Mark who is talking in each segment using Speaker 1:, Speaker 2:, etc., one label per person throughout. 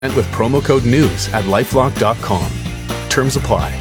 Speaker 1: And with promo code NEWS at LifeLock.com. Terms apply.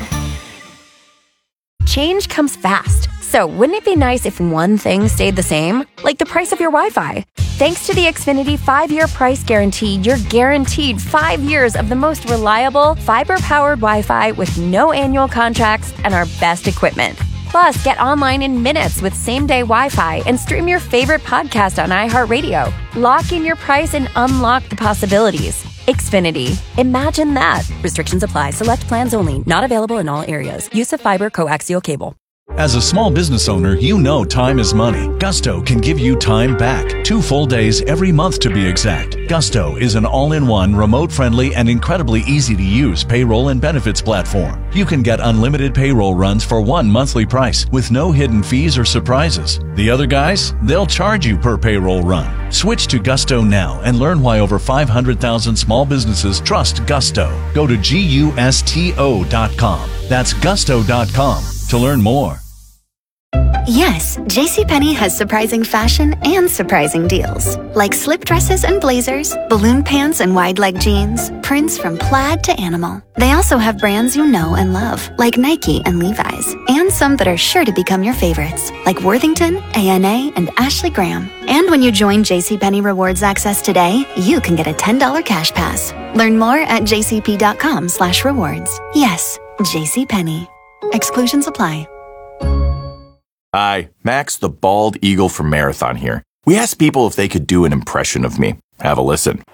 Speaker 2: Change comes fast. So wouldn't it be nice if one thing stayed the same? Like the price of your Wi-Fi. Thanks to the Xfinity 5-year price guarantee, you're guaranteed 5 years of the most reliable, fiber-powered Wi-Fi with no annual contracts and our best equipment. Plus, get online in minutes with same-day Wi-Fi and stream your favorite podcast on iHeartRadio. Lock in your price and unlock the possibilities. Xfinity. Imagine that. Restrictions apply. Select plans only. Not available in all areas. Use of fiber coaxial cable.
Speaker 3: As a small business owner, you know time is money. Gusto can give you time back. 2 full days every month to be exact. Gusto is an all-in-one, remote-friendly, and incredibly easy-to-use payroll and benefits platform. You can get unlimited payroll runs for one monthly price with no hidden fees or surprises. The other guys, they'll charge you per payroll run. Switch to Gusto now and learn why over 500,000 small businesses trust Gusto. Go to GUSTO.com. That's Gusto.com to learn more.
Speaker 4: Yes, JCPenney has surprising fashion and surprising deals. Like slip dresses and blazers, balloon pants and wide leg jeans, prints from plaid to animal. They also have brands you know and love, like Nike and Levi's, and some that are sure to become your favorites, like Worthington, ANA, and Ashley Graham. And when you join JCPenney Rewards Access today, you can get a $10 cash pass. Learn more at jcp.com/rewards. Yes, JCPenney. Exclusions apply.
Speaker 5: Hi, Max the Bald Eagle from Marathon here. We asked people if they could do an impression of me. Have a listen.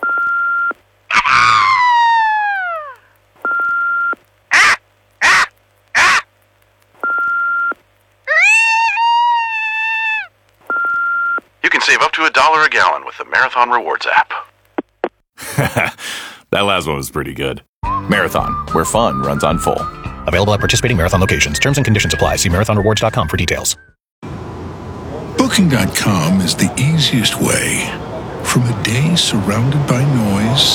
Speaker 6: You can save up to $1 a gallon with the Marathon Rewards app.
Speaker 5: That last one was pretty good. Marathon, where fun runs on full.
Speaker 7: Available at participating Marathon locations. Terms and conditions apply. See marathonrewards.com for details.
Speaker 8: Booking.com is the easiest way. From a day surrounded by noise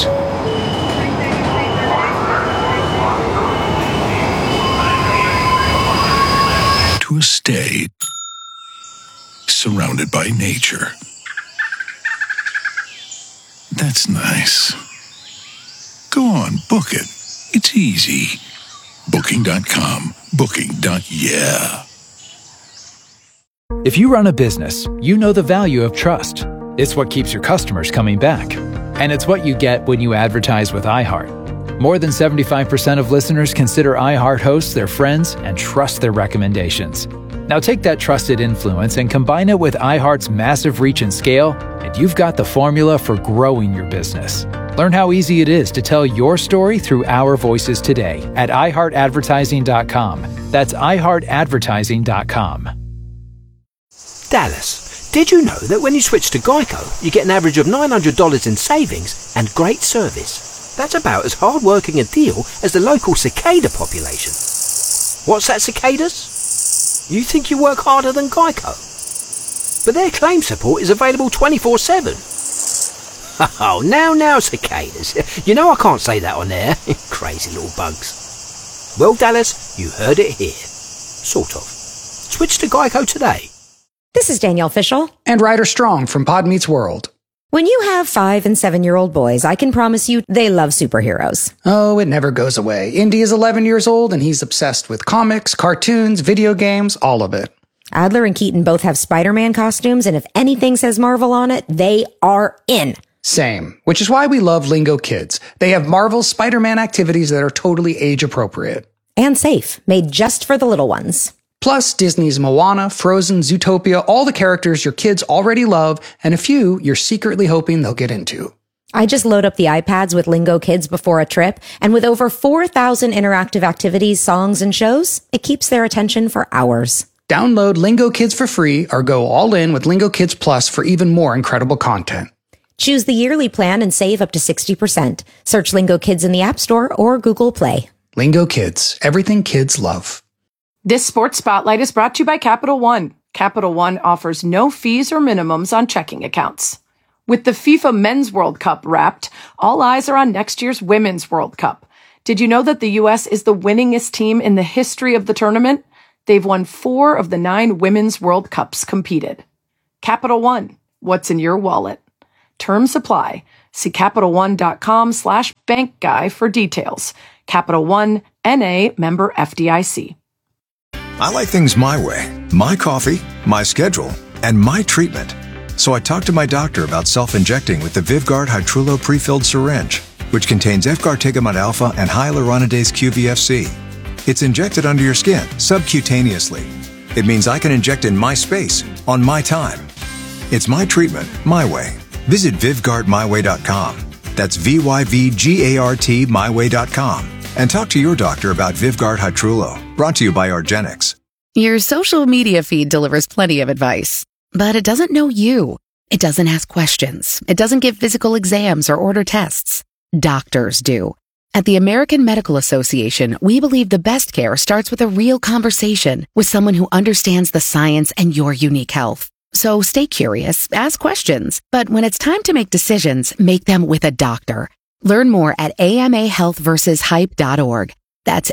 Speaker 8: to a stay surrounded by nature. That's nice. Go on, book it. It's easy. Booking.com. Booking.yeah.
Speaker 9: If you run a business, you know the value of trust. It's what keeps your customers coming back. And it's what you get when you advertise with iHeart. More than 75% of listeners consider iHeart hosts their friends and trust their recommendations. Now take that trusted influence and combine it with iHeart's massive reach and scale, and you've got the formula for growing your business. Learn how easy it is to tell your story through our voices today at iHeartAdvertising.com. That's iHeartAdvertising.com.
Speaker 10: Dallas, did you know that when you switch to Geico, you get an average of $900 in savings and great service? That's about as hard-working a deal as the local cicada population. What's that, cicadas? You think you work harder than Geico? But their claim support is available 24/7. Oh, now, cicadas. You know I can't say that on air. Crazy little bugs. Well, Dallas, you heard it here. Sort of. Switch to Geico today.
Speaker 11: This is Danielle Fishel.
Speaker 12: And Ryder Strong from Pod Meets World.
Speaker 11: When you have 5- and 7-year-old boys, I can promise you they love superheroes.
Speaker 12: Oh, it never goes away. Indy is 11 years old and he's obsessed with comics, cartoons, video games, all of it.
Speaker 11: Adler and Keaton both have Spider-Man costumes, and if anything says Marvel on it, they are in.
Speaker 12: Same, which is why we love Lingo Kids. They have Marvel's Spider-Man activities that are totally age-appropriate.
Speaker 11: And safe, made just for the little ones.
Speaker 12: Plus, Disney's Moana, Frozen, Zootopia, all the characters your kids already love, and a few you're secretly hoping they'll get into.
Speaker 11: I just load up the iPads with Lingo Kids before a trip, and with over 4,000 interactive activities, songs, and shows, it keeps their attention for hours.
Speaker 12: Download Lingo Kids for free or go all in with Lingo Kids Plus for even more incredible content.
Speaker 11: Choose the yearly plan and save up to 60%. Search Lingo Kids in the App Store or Google Play.
Speaker 12: Lingo Kids, everything kids love.
Speaker 13: This Sports Spotlight is brought to you by Capital One. Capital One offers no fees or minimums on checking accounts. With the FIFA Men's World Cup wrapped, all eyes are on next year's Women's World Cup. Did you know that the U.S. is the winningest team in the history of the tournament? They've won 4 of the 9 Women's World Cups competed. Capital One, what's in your wallet? Terms apply. See CapitalOne.com/bankguy for details. Capital One, N.A., member FDIC.
Speaker 14: I like things my way. My coffee, my schedule, and my treatment. So I talked to my doctor about self-injecting with the Vyvgart Hytrulo prefilled syringe, which contains Efgartigimod alpha and hyaluronidase QVFC. It's injected under your skin, subcutaneously. It means I can inject in my space, on my time. It's my treatment, my way. Visit VyvgartMyWay.com. That's VYVGART MyWay.com. And talk to your doctor about Vyvgart Hytrulo. Brought to you by argenx.
Speaker 15: Your social media feed delivers plenty of advice, but it doesn't know you. It doesn't ask questions. It doesn't give physical exams or order tests. Doctors do. At the American Medical Association, we believe the best care starts with a real conversation with someone who understands the science and your unique health. So stay curious, ask questions, but when it's time to make decisions, make them with a doctor. Learn more at amahealthversushype.org. That's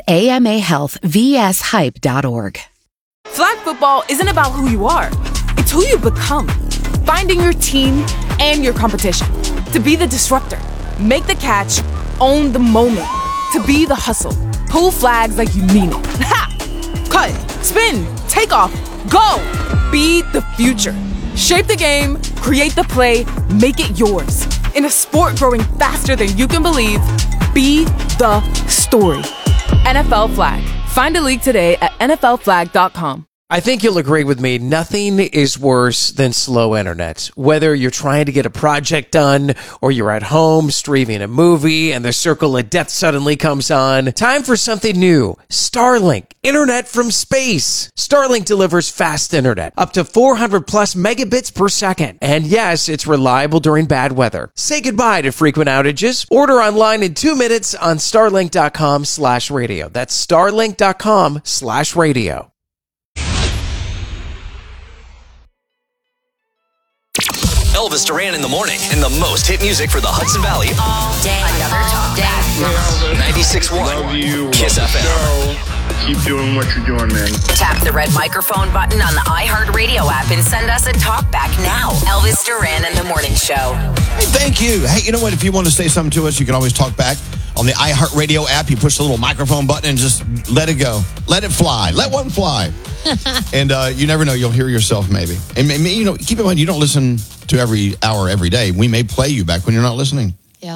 Speaker 15: amahealthvshype.org.
Speaker 16: Flag football isn't about who you are. It's who you become. Finding your team and your competition. To be the disruptor. Make the catch. Own the moment. To be the hustle. Pull flags like you mean it. Ha! Cut. Spin. Take off. Go! Be the future. Shape the game. Create the play. Make it yours. In a sport growing faster than you can believe, be the story. NFL Flag. Find a league today at NFLflag.com.
Speaker 17: I think you'll agree with me. Nothing is worse than slow internet. Whether you're trying to get a project done or you're at home streaming a movie and the circle of death suddenly comes on. Time for something new. Starlink. Internet from space. Starlink delivers fast internet. Up to 400 plus megabits per second. And yes, it's reliable during bad weather. Say goodbye to frequent outages. Order online in 2 minutes on starlink.com/radio. That's starlink.com/radio.
Speaker 18: Elvis Duran in the morning and the most hit music for the Hudson Valley.
Speaker 19: All day. Another top day.
Speaker 18: 96.1 Kiss FM.
Speaker 20: Keep doing what you're doing, man.
Speaker 19: Tap the red microphone button on the iHeartRadio app and send us a talk back now. Elvis Duran in the morning show.
Speaker 21: Hey, thank you. Hey, you know what? If you want to say something to us, you can always talk back on the iHeartRadio app. You push the little microphone button and just let it go. Let it fly. Let one fly. And you never know. You'll hear yourself maybe. And you know, keep in mind, you don't listen to every hour every day. We may play you back when you're not listening.
Speaker 22: Yeah.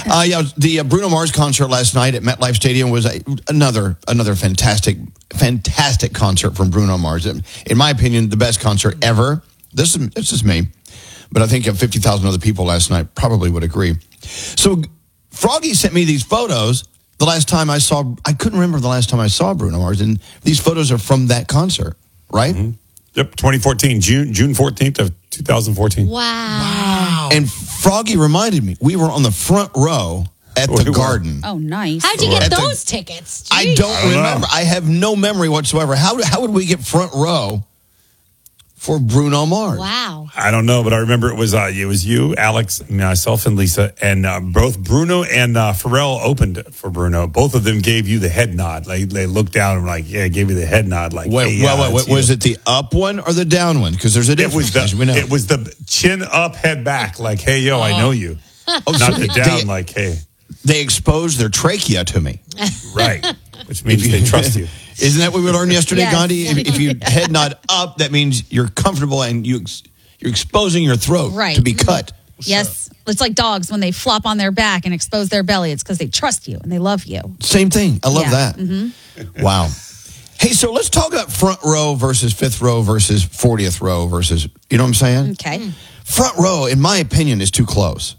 Speaker 21: The Bruno Mars concert last night at MetLife Stadium was another fantastic concert from Bruno Mars. In my opinion, the best concert ever. This is me, but I think 50,000 other people last night probably would agree. So Froggy sent me these photos. I couldn't remember the last time I saw Bruno Mars, and these photos are from that concert, right?
Speaker 23: Mm-hmm. Yep, 2014, June 14th of 2014.
Speaker 22: Wow.
Speaker 21: And Froggy reminded me, we were on the front row at the Garden.
Speaker 22: Oh, nice. How'd you get those tickets? Jeez.
Speaker 21: I don't remember. I have no memory whatsoever. How would we get front row for Bruno Mars?
Speaker 22: Wow.
Speaker 23: I don't know, but I remember it was you, Alex, myself, and Lisa, and both Bruno and Pharrell opened for Bruno. Both of them gave you the head nod. Like they looked down and were like, yeah, gave you the head nod. Like,
Speaker 21: wait, was it the up one or the down one? Because there's a difference.
Speaker 23: It was the chin up, head back. Like, hey, yo, I know you. Not the down. Like, hey.
Speaker 21: They exposed their trachea to me.
Speaker 23: Right. Which means they trust you.
Speaker 21: Isn't that what we learned yesterday,
Speaker 22: Yes.
Speaker 21: Gandhi? If you head nod up, that means you're comfortable and you're exposing your throat to be cut.
Speaker 22: Yes. It's like dogs when they flop on their back and expose their belly. It's because they trust you and they love you.
Speaker 21: Same thing. I love that.
Speaker 22: Mm-hmm.
Speaker 21: Wow. Hey, so let's talk about front row versus fifth row versus 40th row versus, you know what I'm saying?
Speaker 22: Okay.
Speaker 21: Front row, in my opinion, is too close.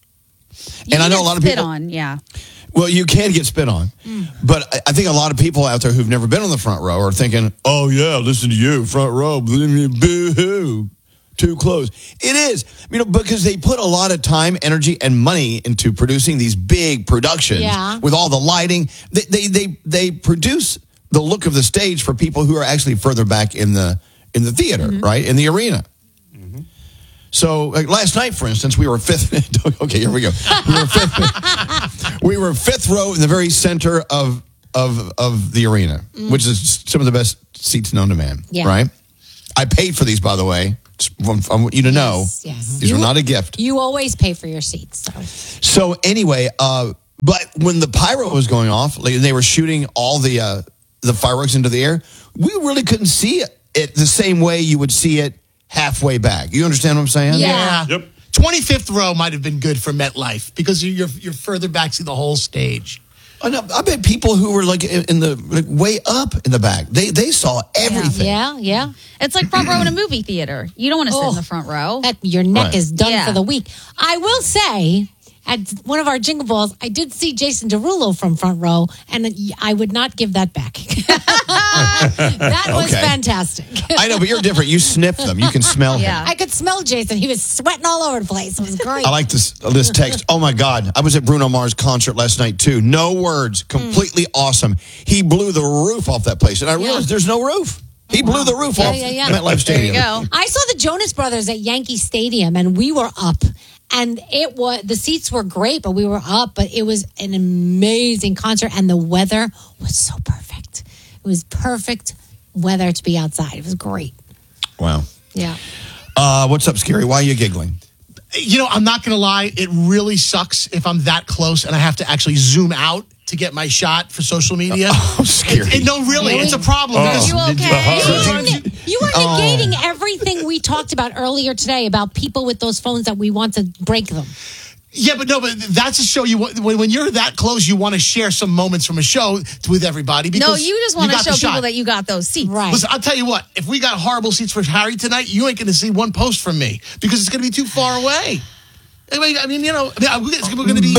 Speaker 22: You
Speaker 21: I know a lot of
Speaker 22: spit
Speaker 21: people.
Speaker 22: on, yeah.
Speaker 21: Well, you can get spit on. But I think a lot of people out there who've never been on the front row are thinking, oh, yeah, listen to you, front row, boo-hoo, too close. It is, because they put a lot of time, energy, and money into producing these big productions with all the lighting. They produce the look of the stage for people who are actually further back in the theater, right, in the arena. So last night, for instance, we were fifth. Okay, here we go. We were fifth row in the very center of the arena, which is some of the best seats known to man.
Speaker 22: Yeah.
Speaker 21: Right? I paid for these, by the way. I want you to know.
Speaker 1: Yes.
Speaker 21: These are not a gift.
Speaker 1: You always pay for your seats.
Speaker 21: So anyway, but when the pyro was going off, like, they were shooting all the fireworks into the air, we really couldn't see it the same way you would see it halfway back. You understand what I'm saying?
Speaker 2: Yeah. Yep. 25th row might have been good for MetLife because you're further back, see the whole stage.
Speaker 21: I bet people who were like in the way up in the back, they saw everything.
Speaker 1: Yeah.
Speaker 22: It's like front row in a movie theater. You don't want to sit in the front row.
Speaker 1: Your neck
Speaker 21: Right.
Speaker 1: is done
Speaker 22: Yeah.
Speaker 1: for the week. I will say, at one of our Jingle Balls, I did see Jason Derulo from front row, and I would not give that back. That was
Speaker 21: Okay.
Speaker 1: fantastic.
Speaker 21: I know, but you're different. You sniff them. You can smell him.
Speaker 1: I could smell Jason. He was sweating all over the place. It was great.
Speaker 21: I like this text. Oh my God. I was at Bruno Mars concert last night too. No words. Completely awesome. He blew the roof off that place. And I realized there's no roof. He blew the roof off MetLife Stadium.
Speaker 1: There you go. I saw the Jonas Brothers at Yankee Stadium, and we were up. And the seats were great, but we were up. But it was an amazing concert, and the weather was so perfect. It was perfect weather to be outside. It was great.
Speaker 21: Wow.
Speaker 1: Yeah.
Speaker 21: What's up, Scary? Why are you giggling?
Speaker 2: You know, I'm not going to lie. It really sucks if I'm that close and I have to actually zoom out to get my shot for social media.
Speaker 21: Oh, Scary.
Speaker 2: No, really, it's a problem.
Speaker 21: Oh.
Speaker 2: You
Speaker 1: okay? You are negating everything we talked about earlier today about people with those phones that we want to break them.
Speaker 2: Yeah, but that's a show you want. When you're that close, you want to share some moments from a show with everybody. Because
Speaker 22: No, you just want to
Speaker 2: got
Speaker 22: show
Speaker 2: the shot.
Speaker 22: people that you got those seats. Right.
Speaker 2: Listen, I'll tell you what. If we got horrible seats for Harry tonight, you ain't going to see one post from me because it's going to be too far away. I mean, we're going to be.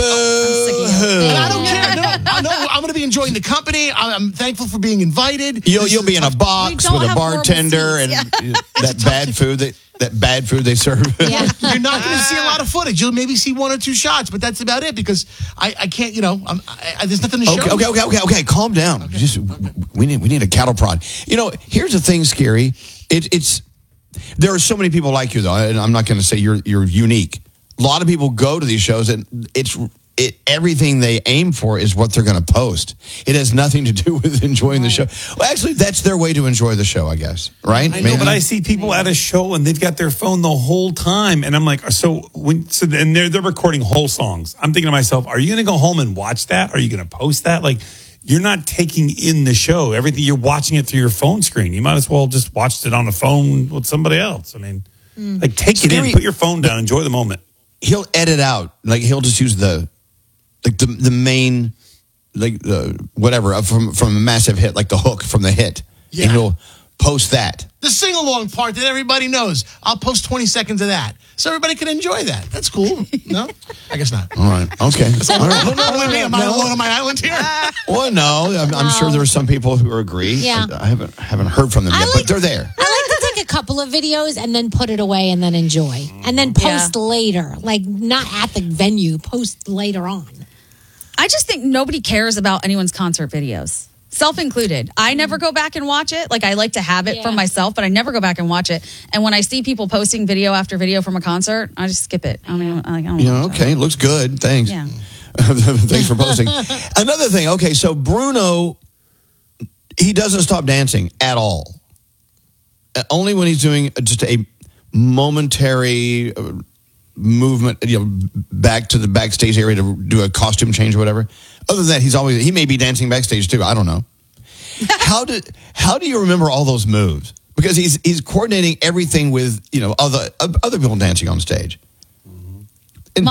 Speaker 2: I don't care. No, I'm going to be enjoying the company. I'm thankful for being invited.
Speaker 21: You'll be in a box with a bartender and that bad food they serve.
Speaker 2: Yeah. You're not going to see a lot of footage. You'll maybe see one or two shots, but that's about it because I can't. There's nothing to show.
Speaker 21: Okay. Calm down. We need a cattle prod. Here's the thing, Scary. It's there are so many people like you though, and I'm not going to say you're unique. A lot of people go to these shows, and everything they aim for is what they're going to post. It has nothing to do with enjoying the show. Well, actually, that's their way to enjoy the show, I guess. Right?
Speaker 23: I know, but I see people at a show and they've got their phone the whole time, and I'm like, and they're recording whole songs. I'm thinking to myself, are you going to go home and watch that? Are you going to post that? Like, you're not taking in the show. Everything, you're watching it through your phone screen. You might as well just watch it on the phone with somebody else. I mean, take it in, put your phone down, enjoy the moment.
Speaker 21: He'll edit out, like he'll just use the main, whatever from a massive hit, like the hook from the hit, and he'll post that.
Speaker 2: The sing-along part that everybody knows. I'll post 20 seconds of that so everybody can enjoy that. That's cool. No? I guess not.
Speaker 21: All right. Okay.
Speaker 2: All right. Am I alone on my island here?
Speaker 21: Well, no. I'm sure there are some people who agree.
Speaker 1: Yeah.
Speaker 21: I haven't heard from them yet, but they're there.
Speaker 1: I like to take a couple of videos and then put it away and then enjoy. And then post later. Like, not at the venue. Post later on.
Speaker 22: I just think nobody cares about anyone's concert videos. Self included. I never go back and watch it. Like, I like to have it for myself, but I never go back and watch it. And when I see people posting video after video from a concert, I just skip it. I don't
Speaker 21: okay. Looks good. Thanks.
Speaker 22: Yeah.
Speaker 21: Thanks for posting. Another thing. Okay. So Bruno, he doesn't stop dancing at all. Only when he's doing just a momentary movement, back to the backstage area to do a costume change or whatever. Other than that, he may be dancing backstage too. I don't know. How do you remember all those moves? Because he's coordinating everything with other people dancing on stage. And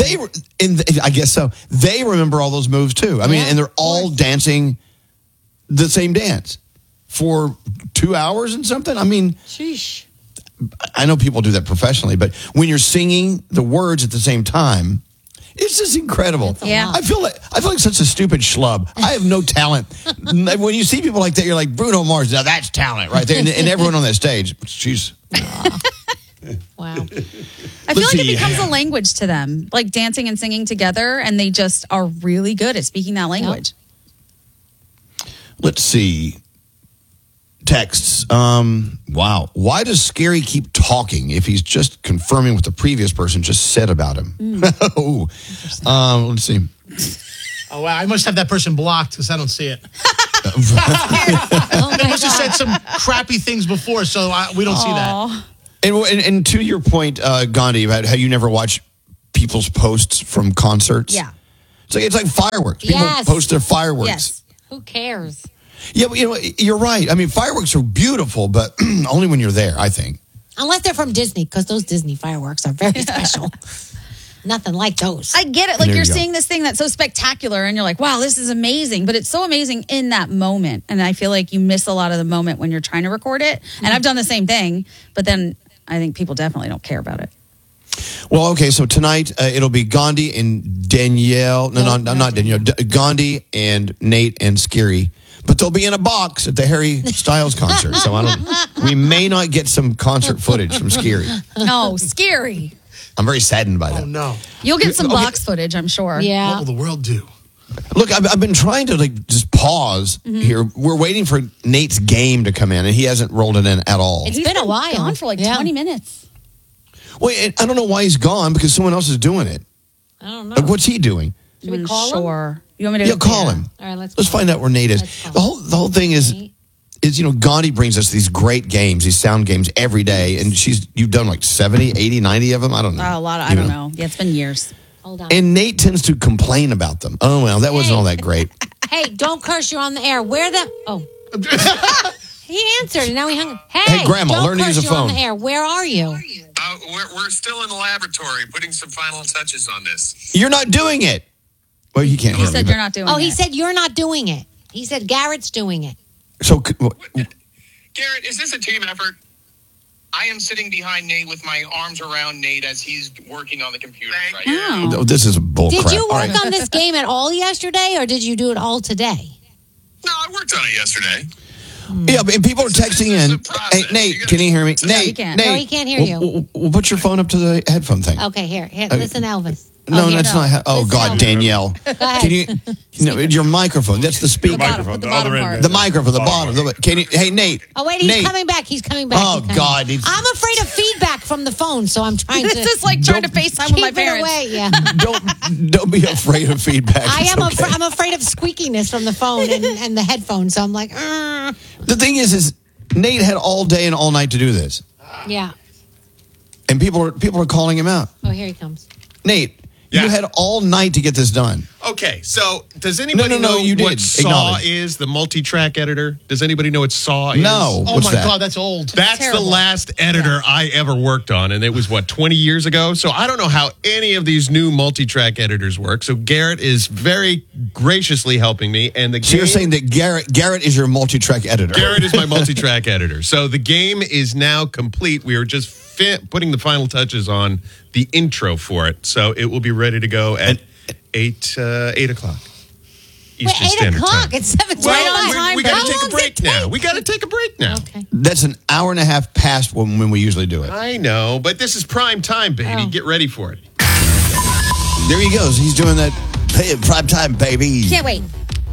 Speaker 21: I guess so. They remember all those moves too. I mean, and they're all dancing the same dance for 2 hours and something. I mean,
Speaker 1: sheesh.
Speaker 21: I know people do that professionally, but when you're singing the words at the same time, it's just incredible.
Speaker 1: Yeah.
Speaker 21: I feel like such a stupid schlub. I have no talent. When you see people like that, you're like, Bruno Mars, now that's talent right there. And everyone on that stage, jeez.
Speaker 1: Wow.
Speaker 22: I feel like it becomes a language to them, like dancing and singing together, and they just are really good at speaking that language.
Speaker 21: Let's see. Texts. Wow. Why does Scary keep talking if he's just confirming what the previous person just said about him? Let's see.
Speaker 2: Oh, wow. I must have that person blocked because I don't see it. They must have said some crappy things before, so we don't see that.
Speaker 21: And to your point, Gandhi, about how you never watch people's posts from concerts.
Speaker 22: Yeah.
Speaker 21: It's like fireworks. People post their fireworks.
Speaker 22: Yes.
Speaker 1: Who cares?
Speaker 21: Yeah, but you're right. I mean, fireworks are beautiful, but only when you're there, I think.
Speaker 1: Unless they're from Disney, because those Disney fireworks are very special. Nothing like those.
Speaker 22: I get it. Like you're seeing this thing that's so spectacular and you're like, wow, this is amazing. But it's so amazing in that moment. And I feel like you miss a lot of the moment when you're trying to record it. And I've done the same thing. But then I think people definitely don't care about it.
Speaker 21: Well, okay, so tonight it'll be Gandhi and Danielle. No, not Danielle. Gandhi and Nate and Scary. But they'll be in a box at the Harry Styles concert. So we may not get some concert footage from Scary.
Speaker 22: No, Scary.
Speaker 21: I'm very saddened by that.
Speaker 2: Oh, no.
Speaker 22: You'll get some box footage, I'm sure.
Speaker 1: Yeah.
Speaker 2: What will the world do?
Speaker 21: Look, I've been trying to just pause here. We're waiting for Nate's game to come in, and he hasn't rolled it in at all.
Speaker 22: He's been a while. Gone for 20 minutes.
Speaker 21: Wait, I don't know why he's gone because someone else is doing it.
Speaker 1: I don't know.
Speaker 21: Like, what's he doing?
Speaker 1: Should we call him?
Speaker 22: Sure. You want me to
Speaker 21: call him?
Speaker 1: All right, let's
Speaker 21: find out where Nate is. The whole thing is Gandhi brings us these great games, these sound games every day, and you've done like 70, 80, 90 of them. I don't know.
Speaker 22: A lot. I don't know. Yeah, it's been years.
Speaker 1: Hold on.
Speaker 21: And Nate tends to complain about them. Oh, well, that wasn't all that great.
Speaker 1: Hey, don't curse. You're on the air. Where the... Oh. He answered, and now he hung...
Speaker 21: Hey, Grandma,
Speaker 1: don't
Speaker 21: learn to
Speaker 1: curse,
Speaker 21: use a
Speaker 1: you're on
Speaker 21: phone.
Speaker 1: the air. Where are you?
Speaker 3: We're still in the laboratory putting some final touches on this.
Speaker 21: You're not doing it. Well, you can't hear me.
Speaker 22: He said you're not doing it.
Speaker 1: Oh, he said you're not doing it. He said Garrett's doing it.
Speaker 21: So...
Speaker 3: Garrett, is this a team effort? I am sitting behind Nate with my arms around Nate as he's working on the computer right now.
Speaker 21: Oh, this is bull crap.
Speaker 1: Did you
Speaker 21: All
Speaker 1: work
Speaker 21: right.
Speaker 1: on this game at all yesterday, or did you do it all today?
Speaker 3: No, I worked on it yesterday.
Speaker 21: Yeah, and people are texting in. Hey, Nate, can you hear me? Nate,
Speaker 1: he can't.
Speaker 21: Nate.
Speaker 1: No, he can't hear you.
Speaker 21: We'll put your phone up to the headphone thing.
Speaker 1: Okay, here. Listen, Elvis.
Speaker 21: No,
Speaker 1: here.
Speaker 21: that's not. Oh, God, Danielle.
Speaker 1: Go ahead.
Speaker 21: Can you? No, your microphone. That's the speaker.
Speaker 22: The microphone, the bottom part.
Speaker 21: The microphone, the bottom. Can you? Hey, Nate.
Speaker 1: Oh, wait, he's
Speaker 21: Nate.
Speaker 1: coming back. He's coming back.
Speaker 21: Oh,
Speaker 1: He's coming.
Speaker 21: God.
Speaker 1: I'm afraid of feedback from the phone, so I'm trying to...
Speaker 22: This is like trying to FaceTime with my
Speaker 1: keep it
Speaker 22: parents.
Speaker 1: away, yeah.
Speaker 21: Don't be afraid of feedback.
Speaker 1: I'm afraid of squeakiness from the phone and the headphones, so I'm like...
Speaker 21: The thing is Nate had all day and all night to do this.
Speaker 1: Yeah.
Speaker 21: And people are calling him out.
Speaker 1: Oh, here he comes.
Speaker 21: Nate, you had all night to get this done.
Speaker 4: Okay, so does anybody
Speaker 21: No,
Speaker 4: know
Speaker 21: you
Speaker 4: what
Speaker 21: did.
Speaker 4: SAW
Speaker 21: Acknowledge.
Speaker 4: is, the multi-track editor? Does anybody know what SAW is?
Speaker 21: No.
Speaker 2: Oh,
Speaker 21: What's
Speaker 2: my
Speaker 21: that?
Speaker 2: God, that's old.
Speaker 4: That's the last editor I ever worked on, and it was, 20 years ago? So I don't know how any of these new multi-track editors work. So Garrett is very graciously helping me, and
Speaker 21: So you're saying that Garrett is your multi-track editor.
Speaker 4: Garrett is my multi-track editor. So the game is now complete. We are just putting the final touches on the intro for it. So it will be ready to go at 8 o'clock. Eastern Standard Time.
Speaker 1: It's 7:25.
Speaker 4: We got to take a break now. We got to take a break now.
Speaker 1: Okay.
Speaker 21: That's an hour and a half past when we usually do it.
Speaker 4: I know, but this is prime time, baby.
Speaker 1: Oh.
Speaker 4: Get ready for it.
Speaker 21: There he goes. He's doing that prime time, baby.
Speaker 1: Can't wait.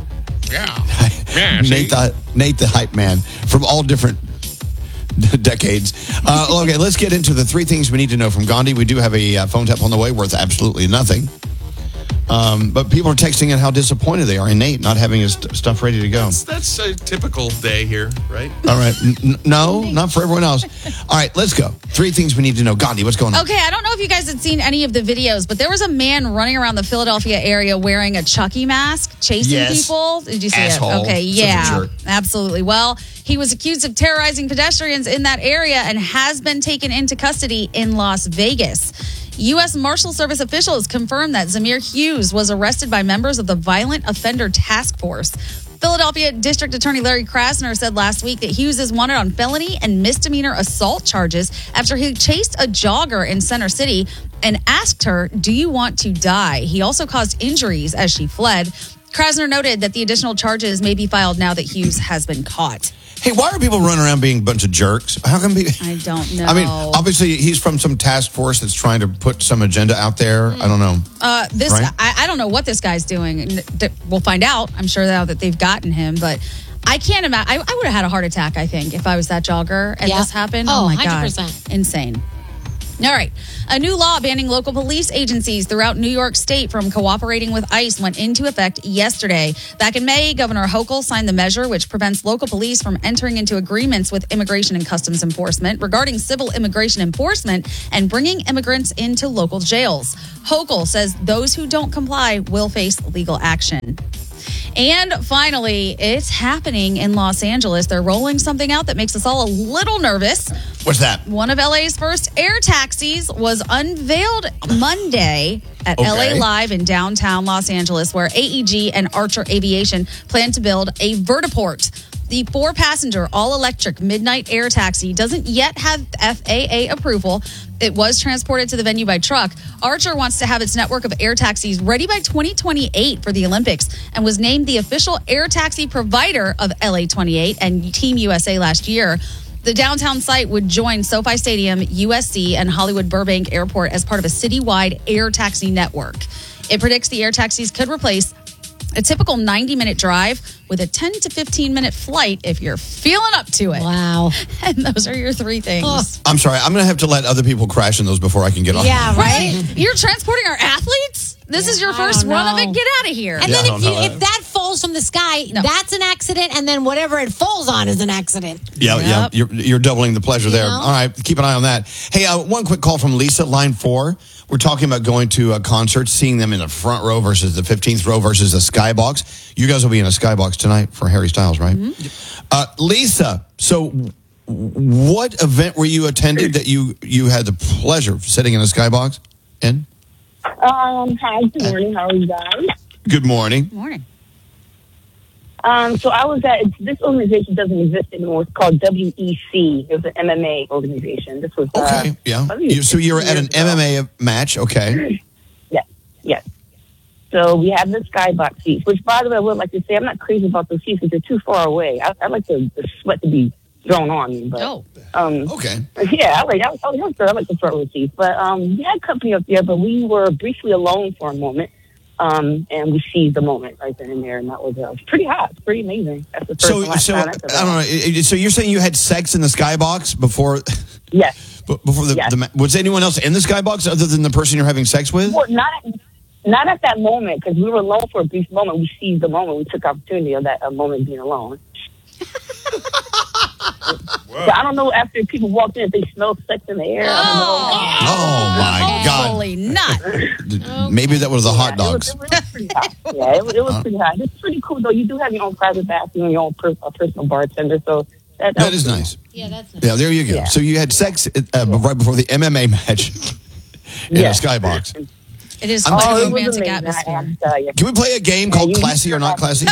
Speaker 4: Yeah.
Speaker 21: Nate the hype man from all different decades. Okay, let's get into the three things we need to know from Gandhi. We do have a phone tap on the way worth absolutely nothing. But people are texting in how disappointed they are in Nate not having his stuff ready to go.
Speaker 4: That's a typical day here, right?
Speaker 21: All right. No, not for everyone else. All right, let's go. Three things we need to know. Gandhi, what's going on?
Speaker 22: Okay, I don't know if you guys had seen any of the videos, but there was a man running around the Philadelphia area wearing a Chucky mask, chasing people. Did you see
Speaker 21: Asshole.
Speaker 22: it? Okay,
Speaker 21: Such a
Speaker 22: yeah,
Speaker 21: jerk.
Speaker 22: absolutely. Well, he was accused of terrorizing pedestrians in that area and has been taken into custody in Las Vegas. U.S. Marshal Service officials confirmed that Zamir Hughes was arrested by members of the Violent Offender Task Force. Philadelphia District Attorney Larry Krasner said last week that Hughes is wanted on felony and misdemeanor assault charges after he chased a jogger in Center City and asked her, "Do you want to die?" He also caused injuries as she fled. Krasner noted that the additional charges may be filed now that Hughes has been caught.
Speaker 21: Hey, why are people running around being a bunch of jerks? How come people...
Speaker 22: I don't know.
Speaker 21: I mean, obviously, he's from some task force that's trying to put some agenda out there. I don't know. Right?
Speaker 22: I don't know what this guy's doing. We'll find out. I'm sure now that they've gotten him, but I can't imagine. I would have had a heart attack, I think, if I was that jogger and this happened. Oh my
Speaker 1: 100%.
Speaker 22: God. Insane. All right. A new law banning local police agencies throughout New York State from cooperating with ICE went into effect yesterday. Back in May, Governor Hochul signed the measure which prevents local police from entering into agreements with Immigration and Customs Enforcement regarding civil immigration enforcement and bringing immigrants into local jails. Hochul says those who don't comply will face legal action. And finally, it's happening in Los Angeles. They're rolling something out that makes us all a little nervous.
Speaker 21: What's that?
Speaker 22: One of LA's first air taxis was unveiled Monday at LA Live in downtown Los Angeles, where AEG and Archer Aviation plan to build a vertiport. The 4-passenger, all-electric Midnight Air Taxi doesn't yet have FAA approval. It was transported to the venue by truck. Archer wants to have its network of air taxis ready by 2028 for the Olympics and was named the official air taxi provider of LA 28 and Team USA last year. The downtown site would join SoFi Stadium, USC, and Hollywood Burbank Airport as part of a citywide air taxi network. It predicts the air taxis could replace a typical 90-minute drive with a 10 to 15-minute flight if you're feeling up to it.
Speaker 1: Wow.
Speaker 22: And those are your 3 things.
Speaker 21: Oh. I'm sorry. I'm going to have to let other people crash in those before I can get on.
Speaker 1: Yeah, right?
Speaker 22: You're transporting our athletes? This is your first run of it? Get out of here.
Speaker 1: And then if that falls from the sky, that's an accident, and then whatever it falls on is an accident.
Speaker 21: Yeah. You're doubling the pleasure there. All right, keep an eye on that. Hey, one quick call from Lisa, line 4. We're talking about going to a concert, seeing them in the front row versus the 15th row versus the skybox. You guys will be in a skybox tonight for Harry Styles, right? Mm-hmm. Lisa, so what event were you attending that you had the pleasure of sitting in a skybox in?
Speaker 5: Hi, good morning. How are you guys?
Speaker 21: Good morning.
Speaker 22: Good morning.
Speaker 5: So I was at, this organization doesn't exist anymore. It's called WEC. It was an MMA organization. This was
Speaker 21: okay. So you were at an MMA match, okay?
Speaker 5: Yes. So we have the skybox seats, which, by the way, I would like to say I'm not crazy about those seats because they're too far away. I like the sweat to be thrown on me, but
Speaker 21: okay.
Speaker 5: Yeah, I like the front row seats, but we had company up there, but we were briefly alone for a moment. And we seized the moment right then and there, and that was pretty hot, pretty amazing. That's the first
Speaker 21: I don't know. So you're saying you had sex in the skybox before?
Speaker 5: Yes.
Speaker 21: Before was anyone else in the skybox other than the person you're having sex with?
Speaker 5: Well, not at that moment, because we were alone for a brief moment. We seized the moment. We took opportunity of that moment being alone. So I don't know after people walked in if they smelled sex in the air. I don't know.
Speaker 21: Oh my God!
Speaker 22: Hopefully not.
Speaker 21: Maybe that was the hot dogs.
Speaker 5: It was pretty hot. Yeah, it was pretty hot. It's pretty cool though. You do have your own private bathroom, your own personal bartender. So
Speaker 21: that is nice.
Speaker 1: Yeah, that's nice.
Speaker 21: Yeah, there you go. Yeah. So you had sex right before the MMA match in a skybox.
Speaker 22: It is quite a romantic atmosphere.
Speaker 21: Can we play a game called Classy or Not Classy?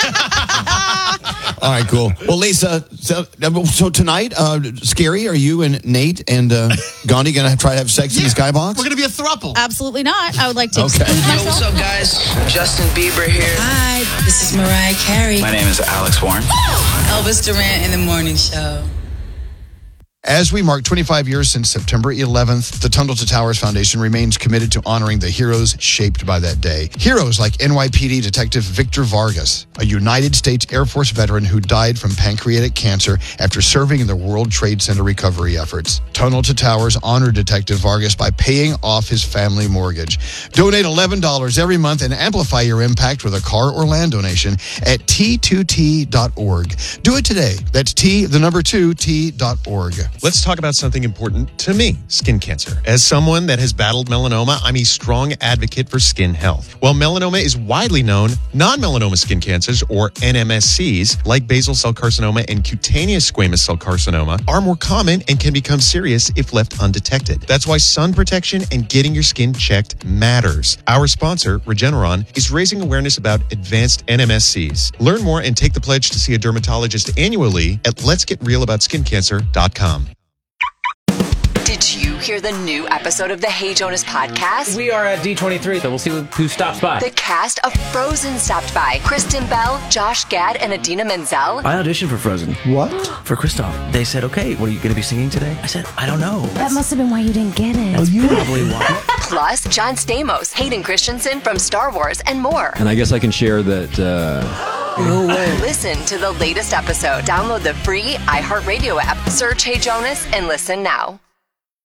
Speaker 21: All right, cool. Well, Lisa, so tonight, Scary, are you and Nate and Gandhi going to try to have sex in the skybox?
Speaker 2: We're going to be a throuple.
Speaker 22: Absolutely not. I would like to exclude
Speaker 6: Yo,
Speaker 22: myself.
Speaker 6: what's up, guys? Justin Bieber here.
Speaker 7: Hi, this is Mariah Carey.
Speaker 6: My name is Alex Warren.
Speaker 7: Elvis Duran in the Morning Show.
Speaker 21: As we mark 25 years since September 11th, the Tunnel to Towers Foundation remains committed to honoring the heroes shaped by that day. Heroes like NYPD Detective Victor Vargas, a United States Air Force veteran who died from pancreatic cancer after serving in the World Trade Center recovery efforts. Tunnel to Towers honored Detective Vargas by paying off his family mortgage. Donate $11 every month and amplify your impact with a car or land donation at T2T.org. Do it today. That's T2T.org.
Speaker 4: Let's talk about something important to me, skin cancer. As someone that has battled melanoma, I'm a strong advocate for skin health. While melanoma is widely known, non-melanoma skin cancers, or NMSCs, like basal cell carcinoma and cutaneous squamous cell carcinoma, are more common and can become serious if left undetected. That's why sun protection and getting your skin checked matters. Our sponsor, Regeneron, is raising awareness about advanced NMSCs. Learn more and take the pledge to see a dermatologist annually at letsgetrealaboutSkinCancer.com.
Speaker 19: Did you hear the new episode of the Hey Jonas podcast?
Speaker 24: We are at D23, so we'll see who stops by.
Speaker 19: The cast of Frozen stopped by. Kristen Bell, Josh Gad, and Adina Menzel.
Speaker 24: I auditioned for Frozen.
Speaker 25: What?
Speaker 24: For Kristoff. They said, okay, what are you going to be singing today? I said, I don't know.
Speaker 11: That must have been why you didn't get it.
Speaker 24: That's probably why.
Speaker 19: Plus, John Stamos, Hayden Christensen from Star Wars, and more.
Speaker 25: And I guess I can share that...
Speaker 24: No way.
Speaker 19: Listen to the latest episode. Download the free iHeartRadio app. Search Hey Jonas and listen now.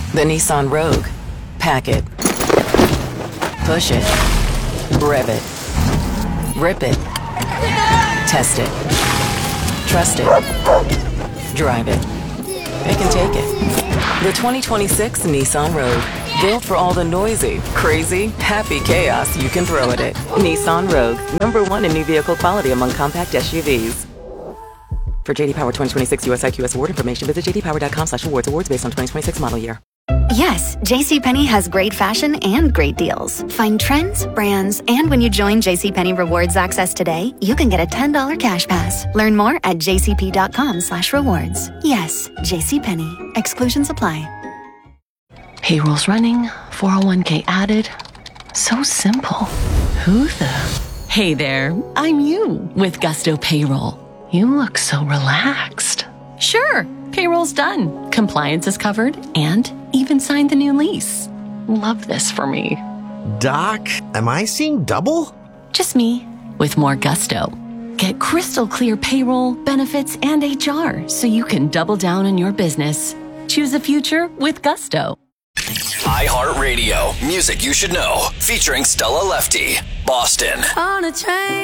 Speaker 7: The Nissan Rogue. Pack it. Push it. Rev it. Rip it. Test it. Trust it. Drive it. Pick and take it. The 2026 Nissan Rogue. Built for all the noisy, crazy, happy chaos you can throw at it. Nissan Rogue. #1 in new vehicle quality among compact SUVs. For JD Power 2026 US IQS award information, visit jdpower.com/awards. Awards based on 2026 model year.
Speaker 8: Yes, JCPenney has great fashion and great deals. Find trends, brands, and when you join JCPenney Rewards Access today, you can get a $10 cash pass. Learn more at jcp.com/rewards. Yes, JCPenney. Exclusions apply.
Speaker 9: Payroll's running, 401k added. So simple. Who the? Hey there, I'm you with Gusto Payroll. You look so relaxed. Sure, payroll's done. Compliance is covered and even signed the new lease. Love this for me.
Speaker 10: Doc, am I seeing double?
Speaker 9: Just me with more Gusto. Get crystal clear payroll, benefits, and HR so you can double down on your business. Choose a future with Gusto.
Speaker 18: iHeartRadio. Music you should know. Featuring Stella Lefty. Boston.
Speaker 12: On a train.